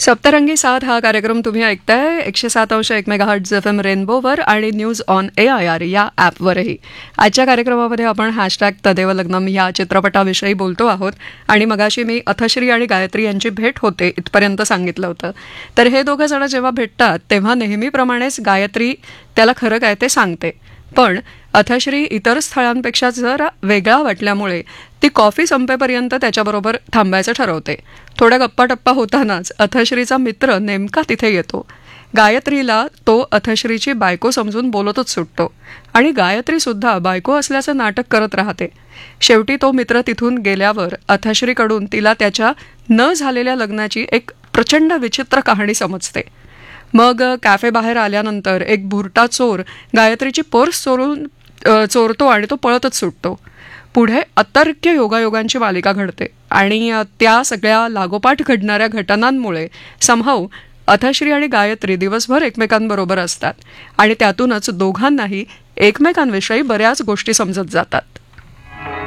सप्तरंगी साथ हा कार्यक्रम तुम्ही ऐकताय 107.1 मेगाहर्ट्झ FM रेनबोवर आणि न्यूज ऑन AIR या ॲपवरही. आजच्या कार्यक्रमामध्ये आपण हॅशटॅग तदेव लग्नम या चित्रपटाविषयी बोलतो आहोत आणि मगाशी मी अथश्री आणि गायत्री यांची भेट होते इथपर्यंत सांगितलं होतं. तर हे दोघं जण जेव्हा भेटतात तेव्हा नेहमीप्रमाणेच गायत्री त्याला खरं काय ते सांगते, पण अथश्री इतर स्थळांपेक्षा जरा वेगळा वाटल्यामुळे ती कॉफी संपेपर्यंत त्याच्याबरोबर थांबायचं ठरवते. थोड्या गप्पाटप्पा होतानाच अथश्रीचा मित्र नेमका तिथे येतो. गायत्रीला तो अथश्रीची बायको समजून बोलतच सुटतो आणि गायत्रीसुद्धा बायको असल्याचं नाटक करत राहते. शेवटी तो मित्र तिथून गेल्यावर अथश्रीकडून तिला त्याच्या न झालेल्या लग्नाची एक प्रचंड विचित्र कहाणी समजते. मग कॅफे बाहेर आल्यानंतर एक भुरटा चोर गायत्रीची पर्स चोरतो आणि तो पळतच सुटतो. पुढे अतर्क्य योगायोगांची मालिका घडते आणि त्या सगळ्या लागोपाठ घडणाऱ्या घटनांमुळे समहाऊ अथश्री आणि गायत्री दिवसभर एकमेकांबरोबर असतात आणि त्यातूनच दोघांनाही एकमेकांविषयी बऱ्याच गोष्टी समजत जातात.